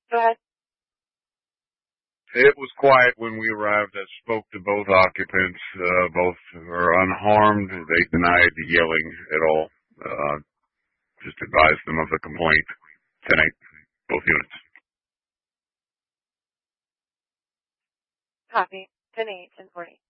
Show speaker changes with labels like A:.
A: Go ahead.
B: It was quiet when we arrived. I spoke to both occupants. Both are unharmed. They denied yelling at all. Just advised them of the complaint. 10-8, both units.
A: Copy. 10-8, 10-40.